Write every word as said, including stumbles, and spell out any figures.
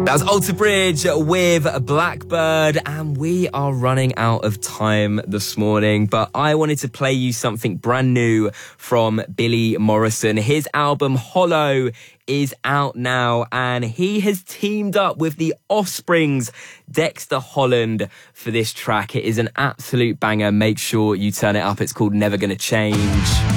That was Alter Bridge with Blackbird, and we are running out of time this morning, but I wanted to play you something brand new from Billy Morrison. His album Hollow is out now, and he has teamed up with the Offspring's Dexter Holland for this track. It is an absolute banger. Make sure you turn it up. It's called Never Gonna Change.